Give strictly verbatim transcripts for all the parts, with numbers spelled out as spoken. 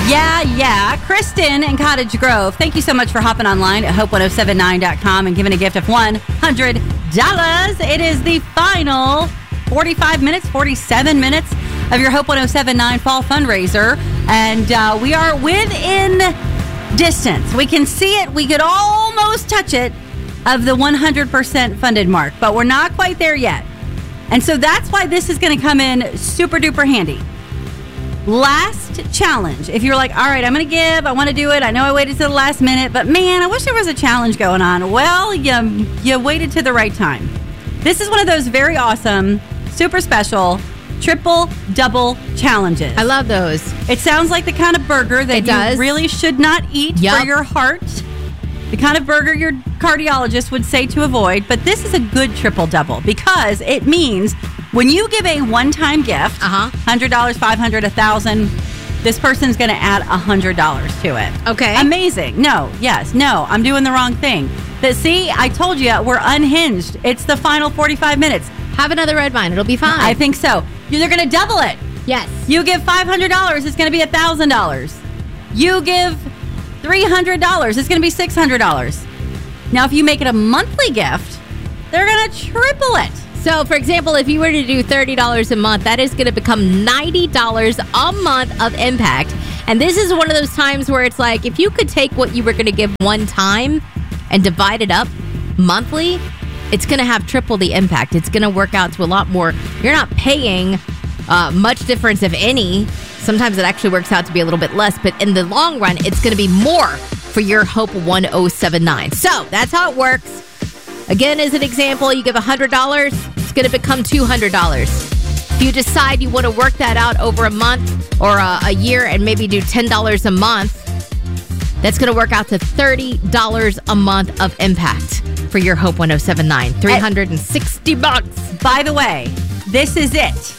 Yeah, yeah. Kristen in Cottage Grove, thank you so much for hopping online at hope ten seventy-nine dot com and giving a gift of one hundred dollars. It is the final forty-five minutes, forty-seven minutes of your Hope ten seventy-nine fall fundraiser. And uh, we are within distance. We can see it. We could almost touch it of the one hundred percent funded mark, but we're not quite there yet. And so that's why this is going to come in super duper handy. Last challenge. If you're like, all right, I'm going to give, I want to do it. I know I waited to the last minute, but man, I wish there was a challenge going on. Well, you, you waited to the right time. This is one of those very awesome, super special, triple double challenges. I love those. It sounds like the kind of burger that it you does. really should not eat yep. for your heart. The kind of burger your cardiologist would say to avoid. But this is a good triple double because it means when you give a one-time gift, uh-huh. one hundred dollars, five hundred dollars, one thousand dollars, this person's going to add one hundred dollars to it. Okay. Amazing. No, yes, no, I'm doing the wrong thing. But see, I told you, we're unhinged. It's the final forty-five minutes. Have another red wine. It'll be fine. I think so. They're going to double it. Yes. You give five hundred dollars, it's going to be one thousand dollars. You give three hundred dollars, it's going to be six hundred dollars. Now, if you make it a monthly gift, they're going to triple it. So, for example, if you were to do thirty dollars a month, that is going to become ninety dollars a month of impact. And this is one of those times where it's like, if you could take what you were going to give one time and divide it up monthly, it's going to have triple the impact. It's going to work out to a lot more. You're not paying uh, much difference, if any. Sometimes it actually works out to be a little bit less, but in the long run, it's going to be more for your Hope ten seventy-nine. So that's how it works. Again, as an example, you give one hundred dollars, it's going to become two hundred dollars. If you decide you want to work that out over a month or a, a year and maybe do ten dollars a month, that's going to work out to thirty dollars a month of impact for your Hope ten seventy-nine. three hundred sixty bucks. By the way, this is it.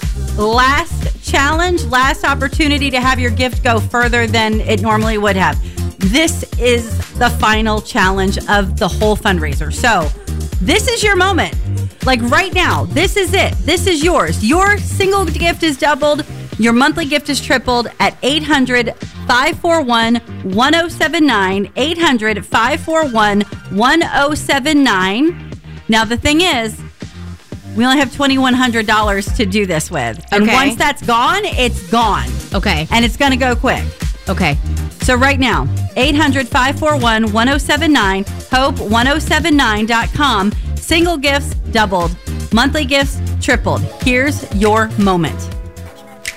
Last challenge, last opportunity to have your gift go further than it normally would have. This is the final challenge of the whole fundraiser. So this is your moment. Like right now, this is it. This is yours. Your single gift is doubled. Your monthly gift is tripled at eight hundred, five four one, one oh seven nine. eight hundred, five four one, one oh seven nine. Now, the thing is, we only have twenty-one hundred dollars to do this with. And okay. once that's gone, it's gone. Okay. And it's going to go quick. Okay. So right now, eight hundred, five four one, one oh seven nine, hope ten seventy-nine dot com. Single gifts doubled. Monthly gifts tripled. Here's your moment.